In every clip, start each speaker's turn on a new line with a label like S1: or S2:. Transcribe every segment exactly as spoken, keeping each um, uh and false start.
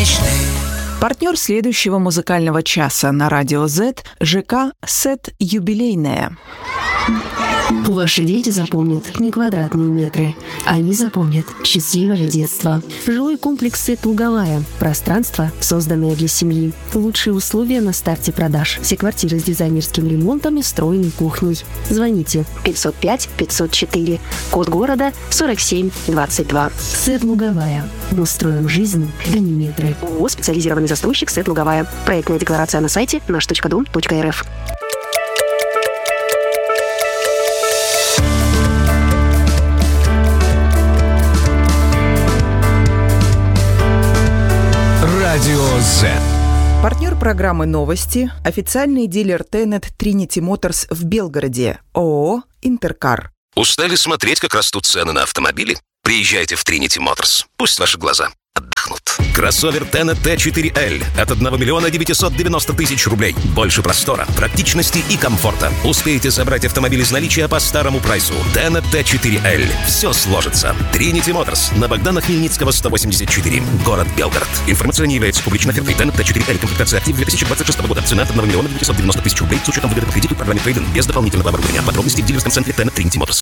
S1: мечты.
S2: Партнер следующего музыкального часа на Радио Z – ЖК «Сет Юбилейная».
S3: Ваши дети запомнят не квадратные метры. Они запомнят счастливое детство. Жилой комплекс «Сет Луговая». Пространство, созданное для семьи. Лучшие условия на старте продаж. Все квартиры с дизайнерским ремонтом и встроенной кухней. Звоните пятьсот пять пятьсот четыре. Код города сорок семь двадцать два. «Сет Луговая». Мы строим жизнь, а не метры. ООО «Специализированный застройщик «Сет Луговая». Проектная декларация на сайте наш точка дом точка эр эф.
S4: Радио Z.
S2: Партнер программы «Новости» – официальный дилер Тенет Trinity Motors в Белгороде, ООО «Интеркар».
S5: Устали смотреть, как растут цены на автомобили? Приезжайте в Trinity Motors. Пусть ваши глаза отдохнут. Кроссовер Тенет Т четыре Л от одного миллиона девятьсот девяносто тысяч рублей. Больше простора, практичности и комфорта. Успеете забрать автомобиль из наличия по старому прайсу. Тенет Т четыре Л. Все сложится. Trinity Motors на Богдана Хмельницкого сто восемьдесят четыре. Город Белгород. Информация не является публичной офертой. Тенет Т четыре Л. Комплектация актив две тысячи двадцать шестого года. Цена от одного миллиона девятьсот девяносто тысяч рублей с учетом выгоды по кредиту в программе Трейдинг без дополнительного оборудования. Подробности в дилерском центре Тенет Trinity Motors.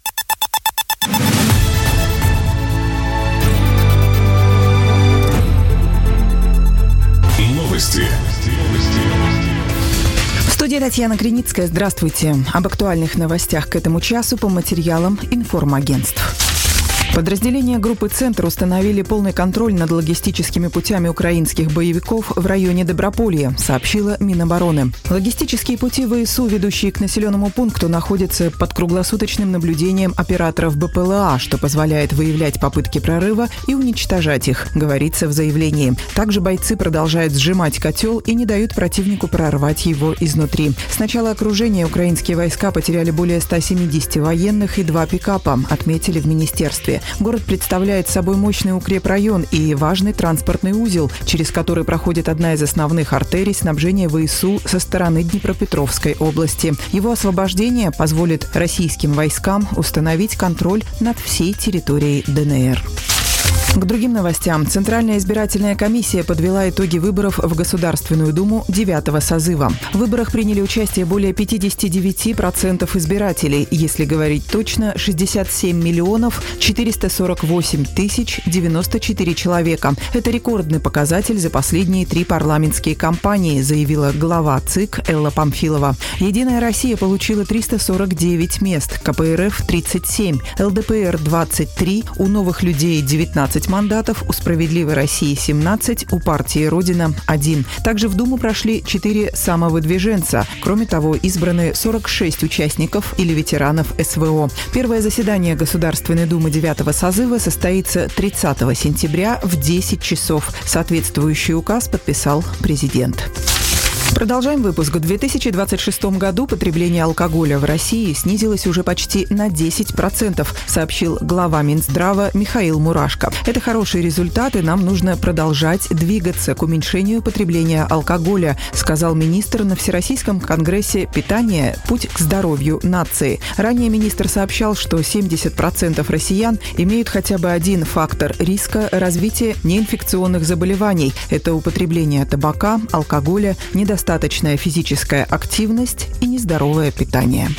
S2: В студии Татьяна Криницкая. Здравствуйте. Об актуальных новостях к этому часу по материалам информагентств. Подразделения группы «Центр» установили полный контроль над логистическими путями украинских боевиков в районе Доброполья, сообщила Минобороны. Логистические пути ВСУ, ведущие к населенному пункту, находятся под круглосуточным наблюдением операторов БПЛА, что позволяет выявлять попытки прорыва и уничтожать их, говорится в заявлении. Также бойцы продолжают сжимать котел и не дают противнику прорвать его изнутри. С начала окружения украинские войска потеряли более ста семидесяти военных и два пикапа, отметили в министерстве. Город представляет собой мощный укрепрайон и важный транспортный узел, через который проходит одна из основных артерий снабжения ВСУ со стороны Днепропетровской области. Его освобождение позволит российским войскам установить контроль над всей территорией ДНР. К другим новостям. Центральная избирательная комиссия подвела итоги выборов в Государственную Думу девятого созыва. В выборах приняли участие более пятьдесят девять процентов избирателей, если говорить точно, шестьдесят семь миллионов четыреста сорок восемь тысяч девяносто четыре человека. Это рекордный показатель за последние три парламентские кампании, заявила глава ЦИК Элла Памфилова. «Единая Россия» получила триста сорок девять мест, ка пэ эр эф – тридцать семь, эл дэ пэ эр – двадцать три, у «Новых людей» – девятнадцать мандатов, у «Справедливой России» семнадцать, у партии «Родина» один. Также в Думу прошли четыре самовыдвиженца. Кроме того, избраны сорок шесть участников или ветеранов эс вэ о. Первое заседание Государственной Думы девятого созыва состоится тридцатого сентября в десять часов. Соответствующий указ подписал президент. Продолжаем выпуск. В две тысячи двадцать шестом году потребление алкоголя в России снизилось уже почти на десять процентов, сообщил глава Минздрава Михаил Мурашко. Это хороший результат, и нам нужно продолжать двигаться к уменьшению потребления алкоголя, сказал министр на Всероссийском конгрессе питания «Путь к здоровью нации». Ранее министр сообщал, что семьдесят процентов россиян имеют хотя бы один фактор риска развития неинфекционных заболеваний. Это употребление табака, алкоголя, недостаточно Достаточная физическая активность и нездоровое питание.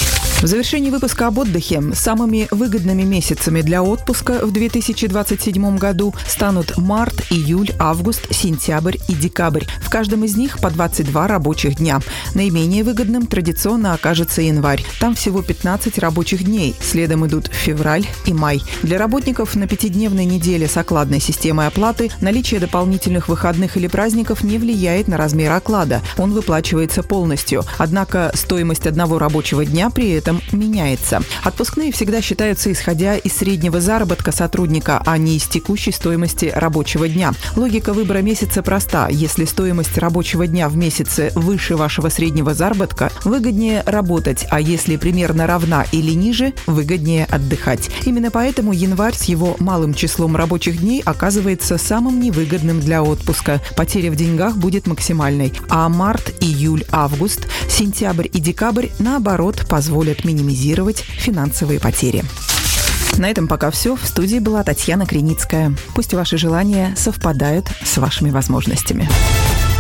S2: В завершении выпуска об отдыхе самыми выгодными месяцами для отпуска в две тысячи двадцать седьмом году станут март, июль, август, сентябрь и декабрь. В каждом из них по двадцать два рабочих дня. Наименее выгодным традиционно окажется январь. Там всего пятнадцать рабочих дней. Следом идут февраль и май. Для работников на пятидневной неделе с окладной системой оплаты наличие дополнительных выходных или праздников не влияет на размер оклада. Он выплачивается полностью. Однако стоимость одного рабочего дня при этом меняется. Отпускные всегда считаются исходя из среднего заработка сотрудника, а не из текущей стоимости рабочего дня. Логика выбора месяца проста. Если стоимость рабочего дня в месяце выше вашего среднего заработка, выгоднее работать, а если примерно равна или ниже, выгоднее отдыхать. Именно поэтому январь с его малым числом рабочих дней оказывается самым невыгодным для отпуска. Потеря в деньгах будет максимальной. А март, июль, август, сентябрь и декабрь, наоборот, позволят минимизировать финансовые потери. На этом пока все. В студии была Татьяна Криницкая. Пусть ваши желания совпадают с вашими возможностями.